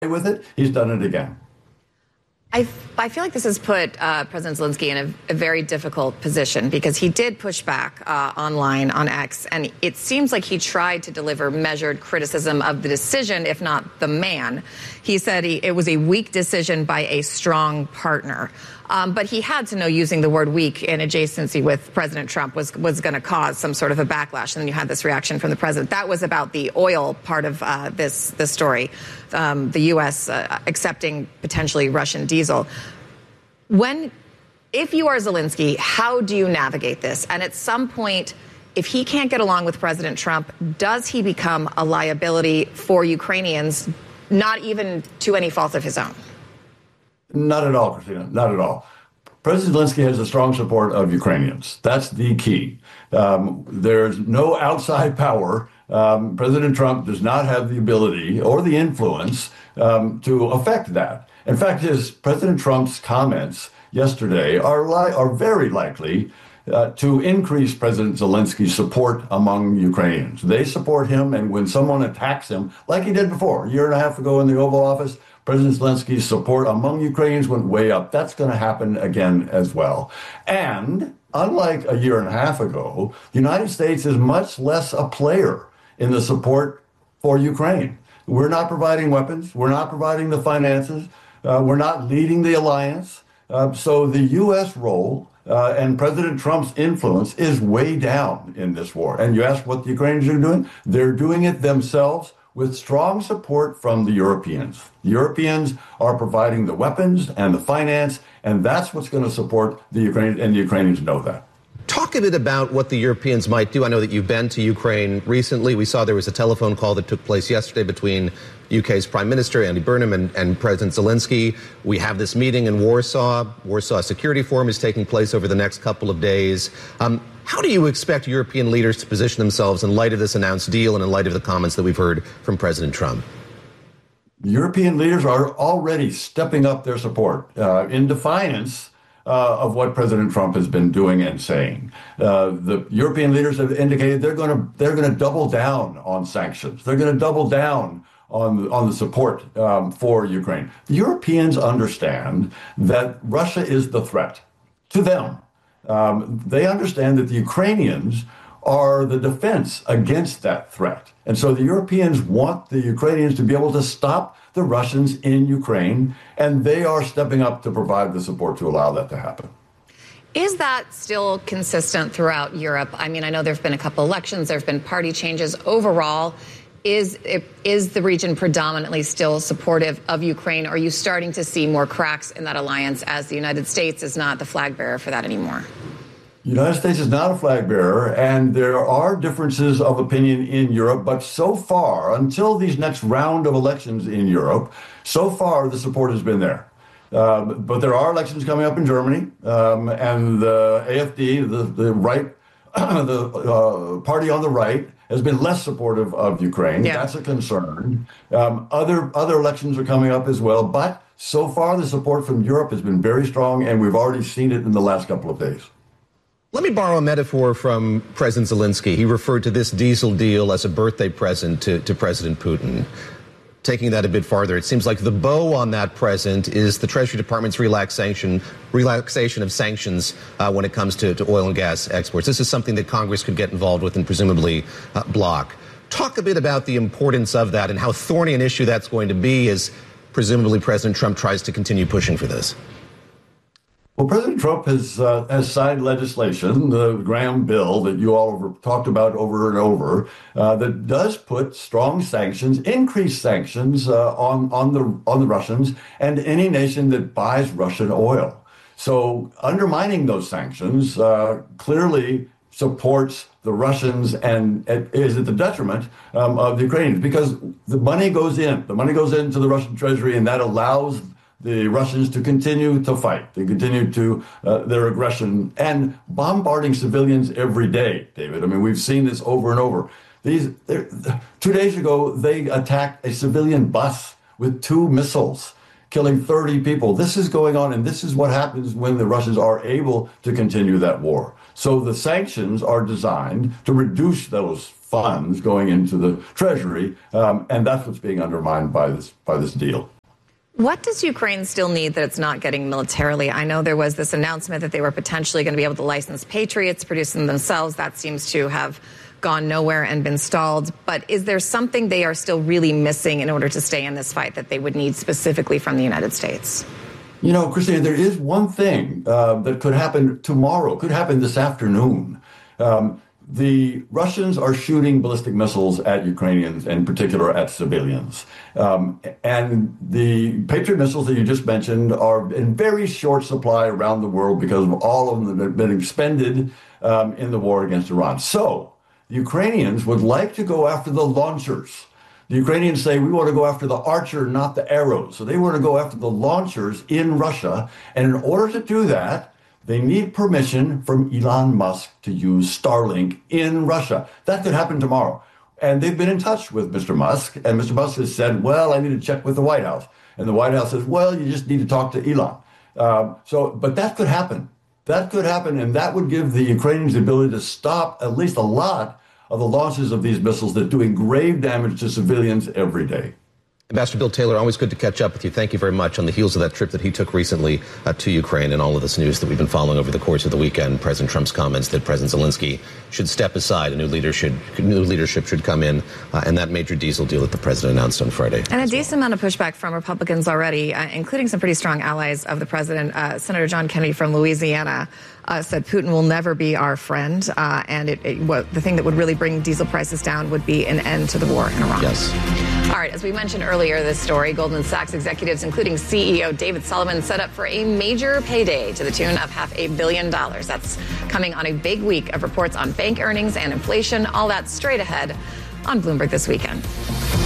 with it, he's done it again. I feel like this has put President Zelensky in a very difficult position because he did push back online on X, and it seems like he tried to deliver measured criticism of the decision, if not the man. He said it was a weak decision by a strong partner. But he had to know using the word weak in adjacency with President Trump was going to cause some sort of a backlash. And then you had this reaction from the president. That was about the oil part of this story, the U.S. Accepting potentially Russian diesel. If you are Zelensky, how do you navigate this? And at some point, if he can't get along with President Trump, does he become a liability for Ukrainians, not even to any fault of his own? Not at all, Christina, not at all. President Zelensky has the strong support of Ukrainians. That's the key. There's no outside power. President Trump does not have the ability or the influence to affect that. In fact, President Trump's comments yesterday are very likely to increase President Zelensky's support among Ukrainians. They support him, and when someone attacks him, like he did before, a year and a half ago in the Oval Office, President Zelensky's support among Ukrainians went way up. That's going to happen again as well. And unlike a year and a half ago, the United States is much less a player in the support for Ukraine. We're not providing weapons. We're not providing the finances. We're not leading the alliance. So the U.S. role and President Trump's influence is way down in this war. And you ask what the Ukrainians are doing? They're doing it themselves with strong support from the Europeans. The Europeans are providing the weapons and the finance, and that's what's going to support the Ukrainians, and the Ukrainians know that. Talk a bit about what the Europeans might do. I know that you've been to Ukraine recently. We saw there was a telephone call that took place yesterday between UK's Prime Minister, Andy Burnham, and President Zelensky. We have this meeting in Warsaw. Warsaw Security Forum is taking place over the next couple of days. How do you expect European leaders to position themselves in light of this announced deal and in light of the comments that we've heard from President Trump? European leaders are already stepping up their support in defiance of what President Trump has been doing and saying. The European leaders have indicated they're going to double down on sanctions. They're going to double down on the support for Ukraine. The Europeans understand that Russia is the threat to them. They understand that the Ukrainians are the defense against that threat. And so the Europeans want the Ukrainians to be able to stop the Russians in Ukraine, and they are stepping up to provide the support to allow that to happen. Is that still consistent throughout Europe? I mean, I know there have been a couple elections, there have been party changes. Overall, is the region predominantly still supportive of Ukraine? Or are you starting to see more cracks in that alliance as the United States is not the flag bearer for that anymore? The United States is not a flag bearer, and there are differences of opinion in Europe. But so far, until these next round of elections in Europe, so far the support has been there. But there are elections coming up in Germany, and the AfD, the right, the party on the right, has been less supportive of Ukraine. Yeah. That's a concern. Other elections are coming up as well. But so far, the support from Europe has been very strong, and we've already seen it in the last couple of days. Let me borrow a metaphor from President Zelensky. He referred to this diesel deal as a birthday present to President Putin. Taking that a bit farther, it seems like the bow on that present is the Treasury Department's relaxation of sanctions when it comes to oil and gas exports. This is something that Congress could get involved with and presumably block. Talk a bit about the importance of that and how thorny an issue that's going to be as presumably President Trump tries to continue pushing for this. Well, President Trump has signed legislation, the Graham bill that you all have talked about over and over, that does put strong sanctions, increased sanctions on the Russians and any nation that buys Russian oil. So undermining those sanctions clearly supports the Russians and is at the detriment of the Ukrainians, because the money goes into the Russian treasury, and that allows the Russians to continue to fight, to continue to their aggression and bombarding civilians every day, David. I mean, we've seen this over and over. 2 days ago, they attacked a civilian bus with 2 missiles, killing 30 people. This is going on, and this is what happens when the Russians are able to continue that war. So the sanctions are designed to reduce those funds going into the Treasury, and that's what's being undermined by this deal. What does Ukraine still need that it's not getting militarily? I know there was this announcement that they were potentially going to be able to license Patriots, produce them themselves. That seems to have gone nowhere and been stalled. But is there something they are still really missing in order to stay in this fight that they would need specifically from the United States? You know, Christina, there is one thing that could happen tomorrow, could happen this afternoon. The Russians are shooting ballistic missiles at Ukrainians, in particular at civilians. And the Patriot missiles that you just mentioned are in very short supply around the world because of all of them that have been expended in the war against Iran. So the Ukrainians would like to go after the launchers. The Ukrainians say, we want to go after the archer, not the arrows. So they want to go after the launchers in Russia. And in order to do that, they need permission from Elon Musk to use Starlink in Russia. That could happen tomorrow. And they've been in touch with Mr. Musk. And Mr. Musk has said, well, I need to check with the White House. And the White House says, well, you just need to talk to Elon. But that could happen. That could happen. And that would give the Ukrainians the ability to stop at least a lot of the launches of these missiles that are doing grave damage to civilians every day. Ambassador Bill Taylor, always good to catch up with you. Thank you very much. On the heels of that trip that he took recently to Ukraine and all of this news that we've been following over the course of the weekend, President Trump's comments that President Zelensky should step aside, a new leadership should come in, and that major diesel deal that the president announced on Friday. And a decent amount of pushback from Republicans already, including some pretty strong allies of the president. Senator John Kennedy from Louisiana said Putin will never be our friend, and the thing that would really bring diesel prices down would be an end to the war in Iran. Yes. All right, as we mentioned earlier this story, Goldman Sachs executives, including CEO David Solomon, set up for a major payday to the tune of $500 million. That's coming on a big week of reports on bank earnings and inflation. All that straight ahead on Bloomberg This Weekend.